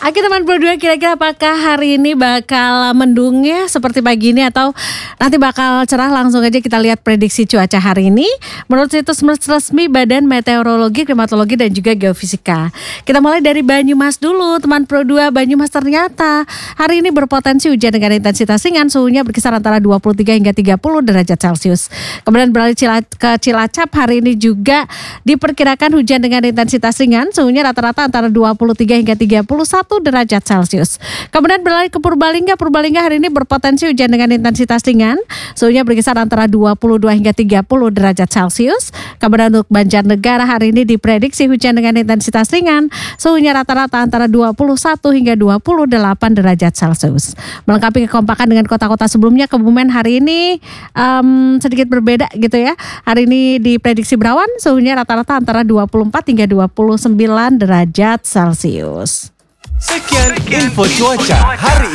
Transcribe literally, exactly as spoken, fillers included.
Oke teman Pro dua, kira-kira apakah hari ini bakal mendung ya seperti pagi ini atau nanti bakal cerah? Langsung aja kita lihat prediksi cuaca hari ini menurut situs resmi Badan Meteorologi, Klimatologi dan juga Geofisika. Kita mulai dari Banyumas dulu teman Pro dua. Banyumas ternyata hari ini berpotensi hujan dengan intensitas ringan, suhunya berkisar antara dua puluh tiga hingga tiga puluh derajat Celcius. Kemudian beralih ke Cilacap, hari ini juga diperkirakan hujan dengan intensitas ringan, suhunya rata-rata antara dua puluh tiga hingga tiga puluh satu derajat Celcius. Kemudian beralih ke Purbalingga. Purbalingga hari ini berpotensi hujan dengan intensitas ringan, suhunya berkisar antara dua puluh dua hingga tiga puluh derajat Celcius. Kemudian untuk Banjarnegara hari ini diprediksi hujan dengan intensitas ringan, suhunya rata-rata antara dua puluh satu hingga dua puluh delapan derajat Celcius. Melengkapi kekompakan dengan kota-kota sebelumnya, Kebumen hari ini um, sedikit berbeda gitu ya. Hari ini diprediksi berawan, suhunya rata-rata antara dua puluh empat hingga dua puluh sembilan derajat Celcius. Sekian info cuaca hari